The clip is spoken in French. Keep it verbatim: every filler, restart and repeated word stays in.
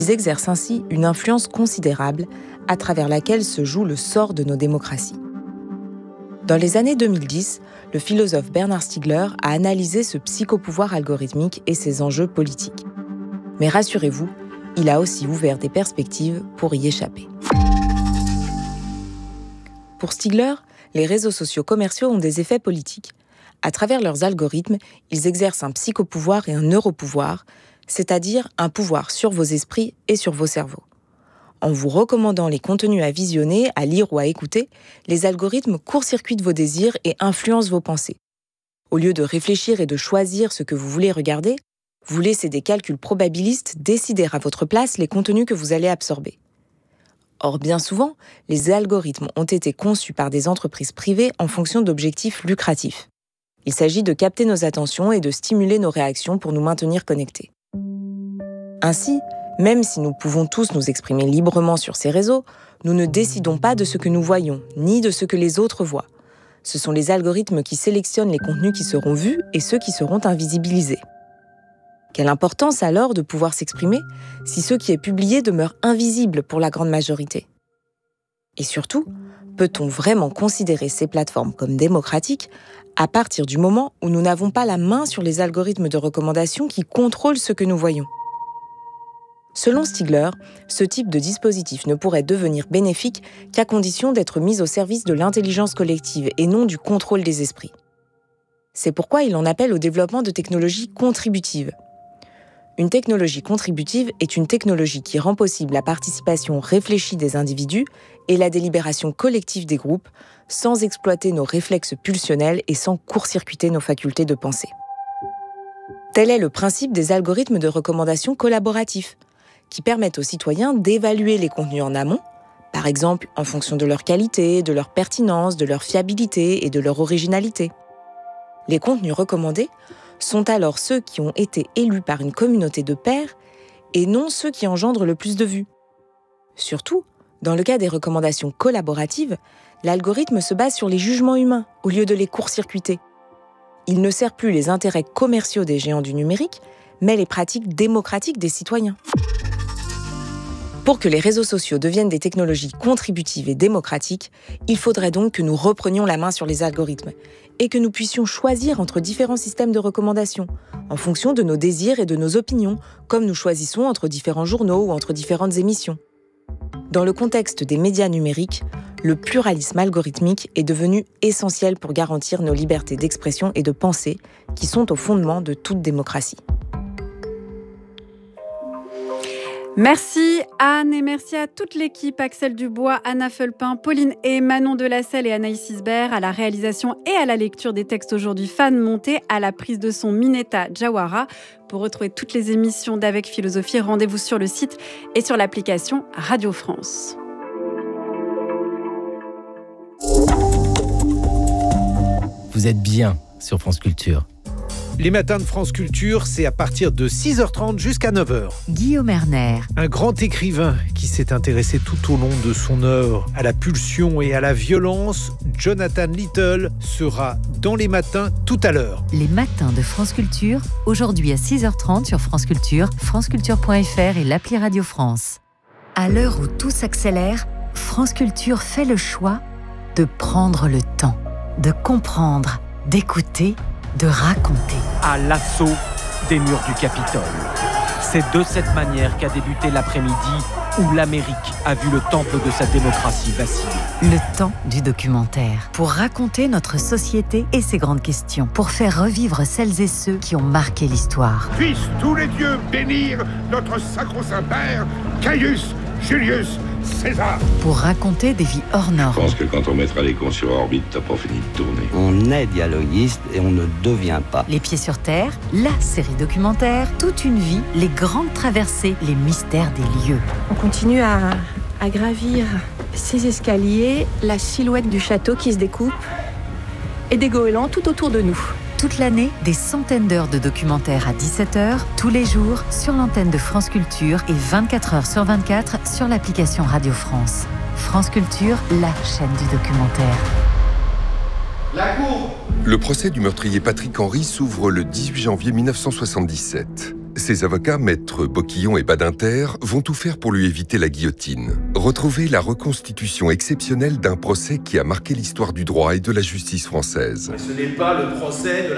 Ils exercent ainsi une influence considérable à travers laquelle se joue le sort de nos démocraties. Dans les années deux mille dix, le philosophe Bernard Stiegler a analysé ce psychopouvoir algorithmique et ses enjeux politiques. Mais rassurez-vous, il a aussi ouvert des perspectives pour y échapper. Pour Stiegler, les réseaux sociaux commerciaux ont des effets politiques. À travers leurs algorithmes, ils exercent un psychopouvoir et un neuropouvoir, c'est-à-dire un pouvoir sur vos esprits et sur vos cerveaux. En vous recommandant les contenus à visionner, à lire ou à écouter, les algorithmes court-circuitent vos désirs et influencent vos pensées. Au lieu de réfléchir et de choisir ce que vous voulez regarder, vous laissez des calculs probabilistes décider à votre place les contenus que vous allez absorber. Or, bien souvent, les algorithmes ont été conçus par des entreprises privées en fonction d'objectifs lucratifs. Il s'agit de capter nos attentions et de stimuler nos réactions pour nous maintenir connectés. Ainsi, même si nous pouvons tous nous exprimer librement sur ces réseaux, nous ne décidons pas de ce que nous voyons, ni de ce que les autres voient. Ce sont les algorithmes qui sélectionnent les contenus qui seront vus et ceux qui seront invisibilisés. Quelle importance alors de pouvoir s'exprimer si ce qui est publié demeure invisible pour la grande majorité ? Et surtout, peut-on vraiment considérer ces plateformes comme démocratiques à partir du moment où nous n'avons pas la main sur les algorithmes de recommandation qui contrôlent ce que nous voyons ? Selon Stiegler, ce type de dispositif ne pourrait devenir bénéfique qu'à condition d'être mis au service de l'intelligence collective et non du contrôle des esprits. C'est pourquoi il en appelle au développement de technologies contributives. Une technologie contributive est une technologie qui rend possible la participation réfléchie des individus et la délibération collective des groupes, sans exploiter nos réflexes pulsionnels et sans court-circuiter nos facultés de pensée. Tel est le principe des algorithmes de recommandation collaboratifs, qui permettent aux citoyens d'évaluer les contenus en amont, par exemple en fonction de leur qualité, de leur pertinence, de leur fiabilité et de leur originalité. Les contenus recommandés sont alors ceux qui ont été élus par une communauté de pairs et non ceux qui engendrent le plus de vues. Surtout, dans le cas des recommandations collaboratives, l'algorithme se base sur les jugements humains au lieu de les court-circuiter. Il ne sert plus les intérêts commerciaux des géants du numérique, mais les pratiques démocratiques des citoyens. Pour que les réseaux sociaux deviennent des technologies contributives et démocratiques, il faudrait donc que nous reprenions la main sur les algorithmes et que nous puissions choisir entre différents systèmes de recommandation, en fonction de nos désirs et de nos opinions, comme nous choisissons entre différents journaux ou entre différentes émissions. Dans le contexte des médias numériques, le pluralisme algorithmique est devenu essentiel pour garantir nos libertés d'expression et de pensée, qui sont au fondement de toute démocratie. Merci Anne et merci à toute l'équipe, Axel Dubois, Anna Fulpin, Pauline et Manon Delacelle et Anaïs Isbert à la réalisation et à la lecture des textes aujourd'hui, Fan Monté, à la prise de son Mineta Jawara. Pour retrouver toutes les émissions d'Avec Philosophie, rendez-vous sur le site et sur l'application Radio France. Vous êtes bien sur France Culture. Les matins de France Culture, c'est à partir de six heures trente jusqu'à neuf heures. Guillaume Erner. Un grand écrivain qui s'est intéressé tout au long de son œuvre à la pulsion et à la violence, Jonathan Little, sera dans les matins tout à l'heure. Les matins de France Culture, aujourd'hui à six heures trente sur France Culture, franceculture point f r et l'appli Radio France. À l'heure où tout s'accélère, France Culture fait le choix de prendre le temps, de comprendre, d'écouter, de raconter. À l'assaut des murs du Capitole. C'est de cette manière qu'a débuté l'après-midi où l'Amérique a vu le temple de sa démocratie vaciller. Le temps du documentaire. Pour raconter notre société et ses grandes questions. Pour faire revivre celles et ceux qui ont marqué l'histoire. Puissent tous les dieux bénir notre sacro-saint père, Caius Julius César. Pour raconter des vies hors normes. Je pense que quand on mettra les cons sur orbite, t'as pas fini de tourner. On est dialoguiste et on ne devient pas. Les pieds sur terre, la série documentaire, toute une vie, les grandes traversées, les mystères des lieux. On continue à, à gravir ces escaliers, la silhouette du château qui se découpe et des goélands tout autour de nous. Toute l'année, des centaines d'heures de documentaires à dix-sept heures, tous les jours, sur l'antenne de France Culture et vingt-quatre heures sur vingt-quatre sur l'application Radio France. France Culture, la chaîne du documentaire. La cour. Le procès du meurtrier Patrick Henry s'ouvre le dix-huit janvier mille neuf cent soixante-dix-sept. Ses avocats, maîtres Boquillon et Badinter, vont tout faire pour lui éviter la guillotine. Retrouvez la reconstitution exceptionnelle d'un procès qui a marqué l'histoire du droit et de la justice française. Ce n'est pas le procès de la